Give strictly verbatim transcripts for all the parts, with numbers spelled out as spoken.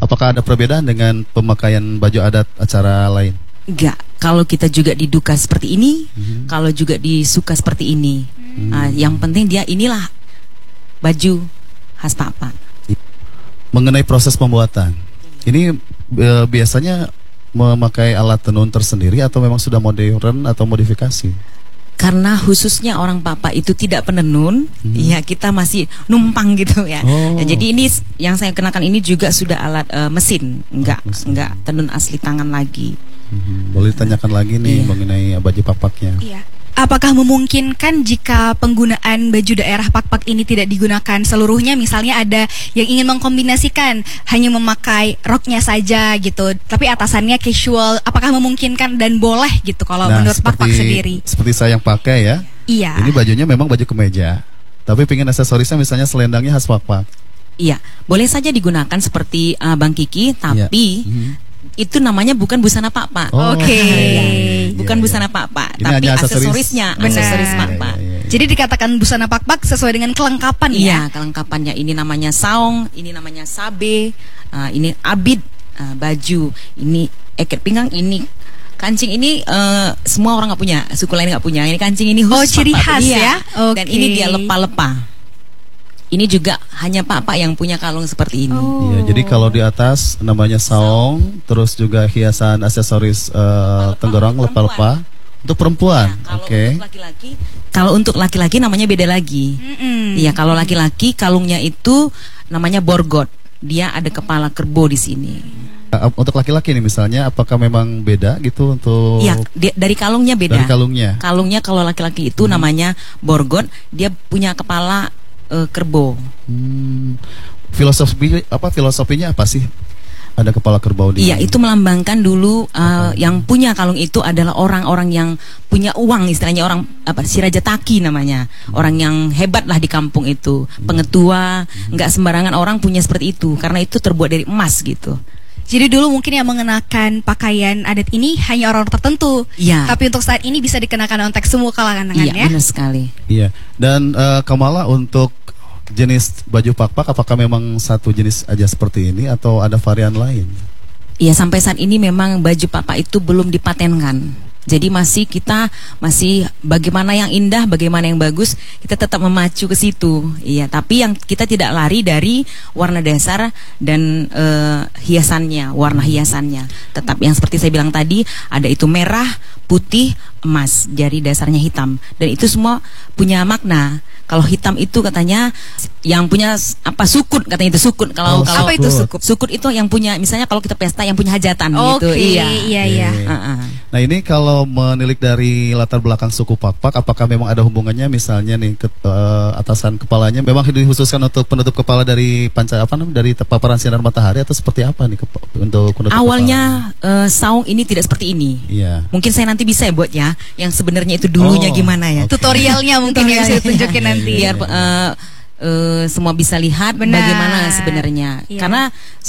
Apakah ada perbedaan dengan pemakaian baju adat acara lain? Enggak. Kalau kita juga di duka seperti ini, hmm. kalau juga di suka seperti ini. Hmm. Nah, yang penting dia inilah baju khas Pak-Pak. Mengenai proses pembuatan, ini e, biasanya memakai alat tenun tersendiri atau memang sudah modern atau modifikasi? Karena khususnya orang Pak-Pak itu tidak penenun, hmm. ya kita masih numpang gitu ya. Oh. Ya, jadi ini yang saya kenakan ini juga sudah alat uh, mesin, enggak oh, mesin. enggak tenun asli tangan lagi. Hmm. Boleh ditanyakan lagi nih iya. mengenai baju Pak-Paknya. Iya. Apakah memungkinkan jika penggunaan baju daerah Pak-Pak ini tidak digunakan seluruhnya, misalnya ada yang ingin mengkombinasikan hanya memakai roknya saja gitu, tapi atasannya casual, apakah memungkinkan dan boleh gitu kalau nah, menurut Pak-Pak sendiri? Seperti saya yang pakai ya. Iya. Ini bajunya memang baju kemeja, tapi pengen aksesorisnya misalnya selendangnya khas Pak-Pak. Iya, boleh saja digunakan seperti uh, Bang Kiki, tapi iya. hmm. itu namanya bukan busana Pak-Pak. Oh, Oke. Okay. Bukan iya, busana iya. Pak-Pak, Ini tapi aksesoris. aksesorisnya, aksesoris Pak-Pak. Iya, iya, iya. Jadi dikatakan busana Pak-Pak sesuai dengan kelengkapan ya? Iya, kelengkapannya. Ini namanya saung, ini namanya sabe, uh, ini abid, uh, baju, ini eket pinggang, ini kancing, ini uh, semua orang nggak punya, suku lain nggak punya. Ini kancing ini khusus oh, ciri Pak-Pak. khas Iya. ya? Okay. Dan ini dia lepa-lepa. Ini juga hanya Pak-Pak yang punya kalung seperti ini. Oh. Iya, jadi kalau di atas namanya saung, terus juga hiasan aksesoris uh, tenggorong lepa-lepa untuk perempuan. Nah, kalau Oke. untuk laki-laki, kalau untuk laki-laki namanya beda lagi. Iya, kalau laki-laki kalungnya itu namanya borgot. Dia ada kepala kerbau di sini. Uh, untuk laki-laki nih misalnya, apakah memang beda gitu untuk? Iya, dari kalungnya beda. Dari kalungnya. Kalungnya kalau laki-laki itu hmm. namanya borgot. Dia punya kepala Uh, kerbau. Hmm, filosofi apa filosofinya apa sih? Ada kepala kerbau di. Iya, itu melambangkan dulu uh, yang punya kalung itu adalah orang-orang yang punya uang, istilahnya orang apa si Raja Taki namanya. Hmm. Orang yang hebat lah di kampung itu, hmm. pengetua, hmm. nggak sembarangan orang punya seperti itu karena itu terbuat dari emas gitu. Jadi dulu mungkin yang mengenakan pakaian adat ini hanya orang tertentu. Iya. Tapi untuk saat ini bisa dikenakan untuk semua kalangan ya. Iya, benar sekali. Iya. Dan uh, Kamala, untuk jenis baju Pak-Pak apakah memang satu jenis aja seperti ini atau ada varian lain? Iya, sampai saat ini memang baju Pak-Pak itu belum dipatenkan. Jadi masih kita masih bagaimana yang indah, bagaimana yang bagus, kita tetap memacu ke situ. Iya, tapi yang kita tidak lari dari warna dasar dan uh, hiasannya, warna hiasannya. Tetap yang seperti saya bilang tadi, ada itu merah, putih, emas, jadi dasarnya hitam. Dan itu semua punya makna. Kalau hitam itu katanya yang punya apa sukut, katanya itu sukut. Kalau oh, kalau apa itu sukut? Sukut itu yang punya, misalnya kalau kita pesta yang punya hajatan okay, gitu. Iya, iya, iya. Uh -uh. Nah, ini kalau menilik dari latar belakang suku Pak-Pak, apakah memang ada hubungannya misalnya nih ke, uh, atasan kepalanya memang dikhususkan untuk penutup kepala dari panca apa namanya dari paparan sinar matahari atau seperti apa nih untuk penutup awalnya uh, saung ini tidak seperti ini. Iya. Mungkin saya nanti bisa ya buat ya yang sebenarnya itu dulunya oh, gimana ya. Okay. Tutorialnya mungkin yang bisa tunjukin nanti. Biar uh, uh, semua bisa lihat benar. Bagaimana sebenarnya. Iya. Karena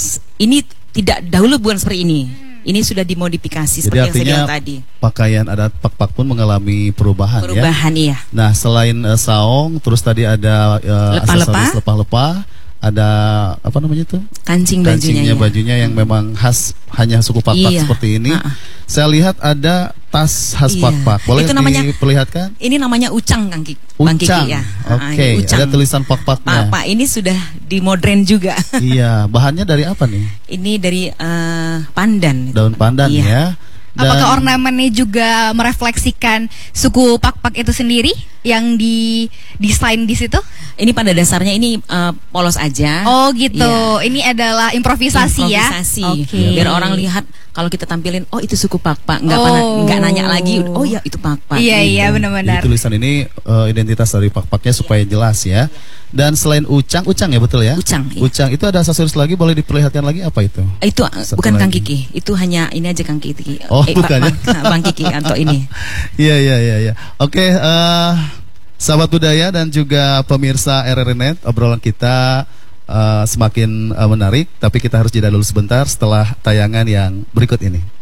ini tidak dahulu bukan seperti ini. Ini sudah dimodifikasi. Jadi seperti yang saya bilang tadi. Pakaian adat Pak-Pak pun mengalami perubahan, perubahan ya. Iya. Nah, selain uh, saung, terus tadi ada uh, aksesoris lepa-lepa, ada apa namanya itu? Kancing bajunya. Kancingnya ya. bajunya yang memang khas hanya suku Pak-Pak iya. seperti ini. Ha-ha. Saya lihat ada tas khas iya. Pak-Pak. Boleh itu namanya, diperlihatkan? Ini namanya ucang, Kang Kiki. Ucang. Ya. Oke, okay. Ada tulisan Pak-Paknya. Pak-Pak ini sudah dimodern juga. Iya, bahannya dari apa nih? Ini dari uh, pandan. Daun pandan iya. ya. Dan apakah ornamennya juga merefleksikan suku Pak-Pak itu sendiri yang di desain di situ? Ini pada dasarnya ini uh, polos aja. Oh gitu. Ya. Ini adalah improvisasi, improvisasi ya. Okay. Biar orang lihat kalau kita tampilin, oh itu suku Pak-Pak, nggak oh. nggak nanya lagi, oh ya itu Pak-Pak. Iya gitu. iya benar-benar. Jadi tulisan ini uh, identitas dari Pak-Paknya supaya jelas ya. Dan selain ucang, ucang ya betul ya? Ucang. Iya. Ucang itu ada aksesoris lagi, boleh diperlihatkan lagi apa itu? Itu Satu bukan lagi. Kang Kiki, itu hanya ini aja Kang Kiki. Oh eh, bukan Bang, ya? Bang Kiki atau ini. Iya iya iya. Ya. Oke, uh, sahabat budaya dan juga pemirsa R R N Net, obrolan kita uh, semakin uh, menarik, tapi kita harus jeda dulu sebentar setelah tayangan yang berikut ini.